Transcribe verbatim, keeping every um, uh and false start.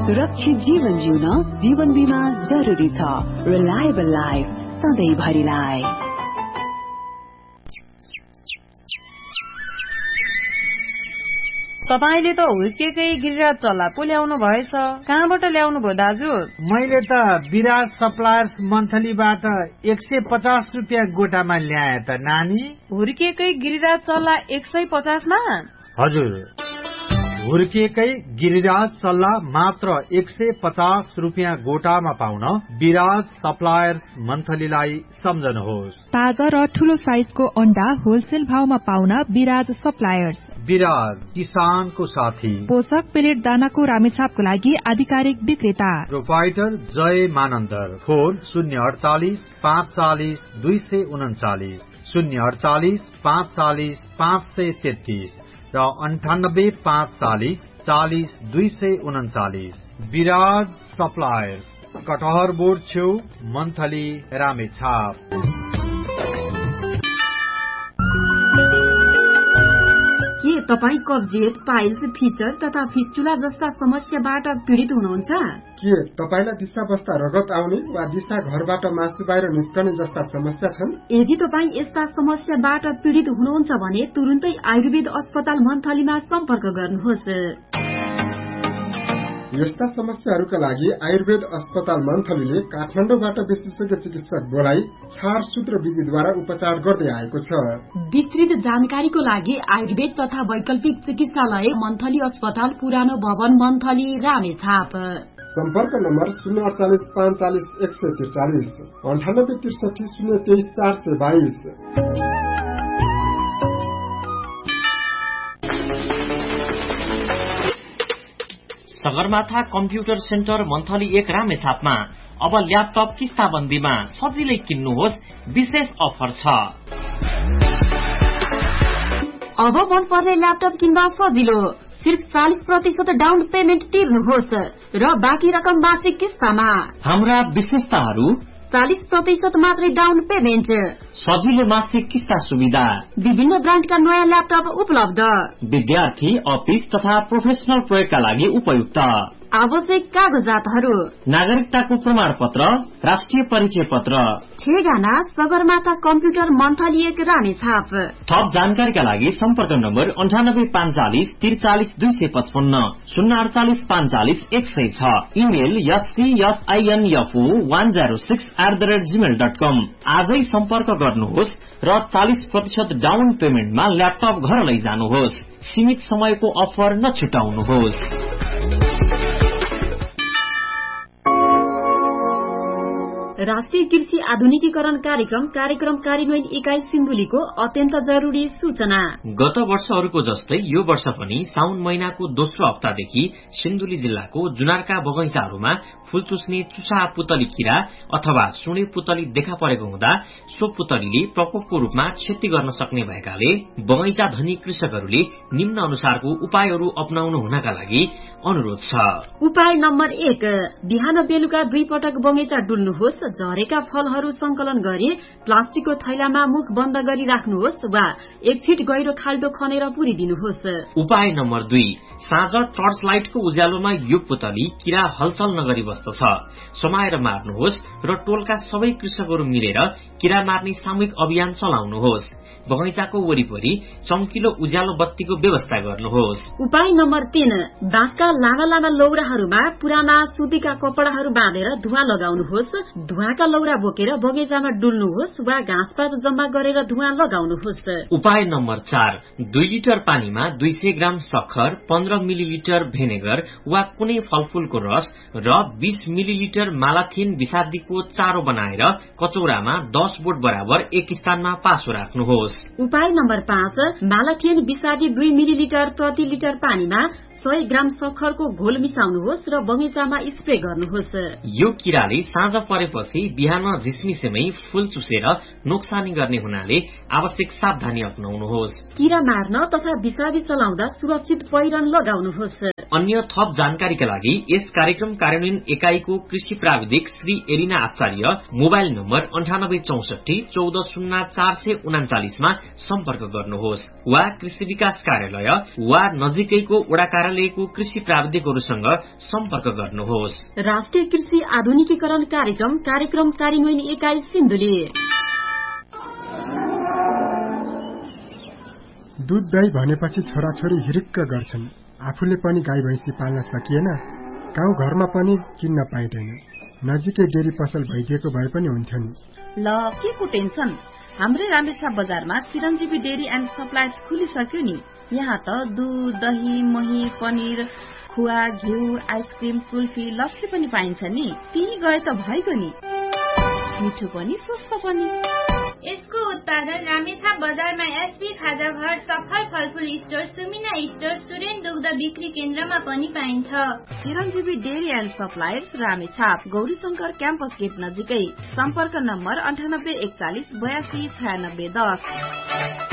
सुरक्षित जीवन जिउन जीवन बीमा जरुरी छ। Reliable life सधैँभरिलाई। तपाईले त हुर्केकै गिरिराज चल्ला पो ल्याउनु भएछ। कहाँबाट ल्याउनु भयो दाजु? मैले त विराज सप्लायर्स मन्थलीबाट एक सय पचास रुपियाँ गोटामा ल्याए त नानी। हुर्केकै गिरिराज चल्ला एक सय पचासमा? हजुर, हुर्केकै गिरिराज चल्ला मात्र एक सय पचास रुपियाँ गोटामा पाउन विराज सप्लायर्स मन्थलीलाई सम्झनुहोस्। ताजा र ठूलो साइजको अण्डा होलसेल भावमा पाउन विराज सप्लायर्स। विराज, किसानको साथी। पोषक पेलेट दानाको रामेछापको लागि आधिकारिक विक्रेता। प्रोपाइटर जय मानन्दर। फोन शून्य अडचालिस पाँच चालिस दुई सय उन्चालिस, शून्य अडचालिस पाँच चालिस पाँच सय तेत्तीस र अन्ठानब्बे पाँच चालिस चालिस दुई सय उन्चालिस। विराज सप्लायर्स, कटहर बोर्ड छेउ, मन्थली, रामेछाप। के तपाईँ कब्जियत, पाइल्स, फिसर तथा फिस्टुला जस्ता समस्याबाट पीड़ित हुनुहुन्छ? के तपाईलाई दिशा बस्दा रगत आउने वा दिशा घरबाट मासु बाहिर निस्कने जस्ता समस्या छन्? यदि तपाईँ यस्ता समस्याबाट पीड़ित हुनुहुन्छ भने तुरुन्तै आयुर्वेद अस्पताल मन्थलीमा सम्पर्क गर्नुहोस्। यस्ता समस्याहरूका लागि आयुर्वेद अस्पताल मन्थलीले काठमाडौँबाट विशेषज्ञ चिकित्सक बोलाई छारसूत्र विधिद्वारा उपचार गर्दै आएको छ। विस्तृत जानकारीको लागि आयुर्वेद तथा वैकल्पिक चिकित्सालय मन्थली अस्पताल, पुरानो भवन, मन्थली, रामेछाप। सम्पर्क नम्बर शून्य अडचालिस पाँच चालिस एक सय त्रिचालिस, अन्ठानब्बे त्रिसठी शून्य तेइस चार सय बाइस। सगरमाथा कम्प्युटर सेन्टर मन्थली एक रामेछापमा अब ल्यापटप किस्ताबन्दीमा सजिलै किन्नुहोस्, विशेष अफर छ। अब मन पर्ने ल्यापटप किन्दा सजिलो, सिर्फ चालीस प्रतिशत डाउन पेमेन्ट तिर्नुहोस् र बाँकी रकम मासिक किस्तामा। हाम्रा विशेषताहरू: चालीस प्रतिशत मात्रै डाउन पेमेन्ट, सजिलो मासिक किस्ता सुविधा, विभिन्न ब्रान्डका नयाँ ल्यापटप उपलब्ध, विद्यार्थी, अफिस तथा प्रोफेसनल प्रयोगका लागि उपयुक्त, आवश्यक कागजातहरू: नागरिकताको प्रमाण पत्र, राष्ट्रिय परिचय पत्र। ठेगाना सगरमाथा कम्प्युटर मन्थली एक रामेछाप। थप जानकारीका लागि सम्पर्क नम्बर अन्ठानब्बे पाँच चालिस त्रिचालिस दुई सय पचपन्न, शून्य अडचालिस पाँच चालिस एक सय छ। Email एससीएसआईएनएफओ one zero six at the rate Gmail dot कम। आजै सम्पर्क गर्नुहोस् र चालीस प्रतिशत डाउन पेमेन्टमा ल्यापटप घर लैजानुहोस्। सीमित समयको अफर नछुटाउनुहोस्। राष्ट्रिय कृषि आधुनिकीकरण कार्यक्रम कार्यक्रम कार्यान्वयन इकाई सिन्धुलीको अत्यन्त जरुरी सूचना। गत वर्षहरूको जस्तै यो वर्ष पनि साउन महिनाको दोस्रो हप्तादेखि सिन्धुली जिल्लाको जुनारका बगैँचाहरूमा फूल चुस्ने चुसा पुतली किरा अथवा सुने पुतली देखा परेको हुँदा सो पुतलीले प्रकोपको रूपमा क्षति गर्न सक्ने भएकाले बगैँचा धनी कृषकहरूले निम्न अनुसारको उपायहरू अपनाउनु हुनका लागि अनुरोध छ। उपाय नम्बर एक, बिहान बेलुका दुई पटक बगैँचा डुल्नुहोस्। झरेका फलहरू संकलन गरी प्लास्टिकको थैलामा मुख बन्द गरी राख्नुहोस् वा एक फिट गहिरो खाल्डो खनेर पुरिदिनुहोस्। उपाय नम्बर दुई, साँझ टर्च लाइटको उज्यालोमा यो पुतली किरा हलचल नगरी बस्दछ, समाएर मार्नुहोस् र टोलका सबै कृषकहरू मिलेर किरा मार्ने सामूहिक अभियान चलाउनुहोस्। बगैँचाको वरिपरि चम्किलो उज्यालो बत्तीको व्यवस्था गर्नुहोस्। उपाय नम्बर तीन, बाँसका लामा लामा लौराहरूमा पुराना सुतीका कपडाहरू बाँधेर धुवाँ लगाउनुहोस्। धुवाँका लौरा बोकेर बगैँचामा डुल्नुहोस् वा घाँसपात जम्मा गरेर धुवाँ लगाउनुहोस्। उपाय नम्बर चार, दुई लिटर पानीमा दुई सय ग्राम सक्खर, पन्ध्र मिलिलिटर भेनेगर वा कुनै फलफूलको रस र बीस मिलिलिटर मालाथिन विषादीको चारो बनाएर कचौरामा दस बोट बराबर एक स्थानमा पासो राख्नुहोस्। उपाय नम्बर पाँच, मालाथिन विषादी दुई मिलिलिटर प्रति लिटर पानीमा सय ग्राम सक्खरको घोल मिसाउनुहोस् र बगैँचामा स्प्रे गर्नुहोस्। यो किराले साँझ परेपछि बिहान झिसमिसेमै फूल चुसेर नोक्सानी गर्ने हुनाले आवश्यक सावधानी अपनाउनुहोस्। किरा मार्न तथा विषादी चलाउँदा सुरक्षित पहिरन लगाउनुहोस्। अन्य थप जानकारीका लागि यस कार्यक्रम कार्यान्वयन एकाइको कृषि प्राविधिक श्री एरिना आचार्य मोबाइल नम्बर अन्ठानब्बे चौसठी चौध शून्य चार सय उनाचालिसमा सम्पर्क गर्नुहोस् वा कृषि विकास कार्यालय वा नजिकैको वडा कार्यालयको कृषि प्राविधिकहरूसँग सम्पर्क गर्नुहोस्। राष्ट्रिय कृषि आधुनिकीकरण कार्यक्रम कार्यक्रम कार्यान्वयन एकाइ सिन्धुली। दूध दही भनेपछि छोराछोरी हिरिक्क गर्छन्। आफूले पनि गाई भैँसी पाल्न सकिएन, गाउँ घरमा पनि किन्न पाइँदैन। नजिकै डेरी पसल भइदिएको भए पनि हुन्थ्यो नि। ल के को टेन्सन, हाम्रै रामेछाप बजारमा चिरञ्जीवी डेरी एन्ड सप्लाइज खुलिसक्यो नि। यहाँ त दूध दही मही पनिर खुवा घिउ आइसक्रिम कुल्फी लस्सी पनि पाइन्छ नि। त्यही गए त भइगयो नि, मिठो पनि सस्तो पनि। यसको उत्पादन रामेछाप बजारमा एसपी खाजा घर सफल फलफुल स्टोर सुमिना स्टोर सुरेन दुग्ध बिक्री केन्द्रमा पनि पाइन्छ। चिरञ्जीवी dairy and suppliers Ramechhap Gauri Shankar campus get नजिकै। सम्पर्क नम्बर अन्ठानब्बे एकचालिस बयासी छयानब्बे दस।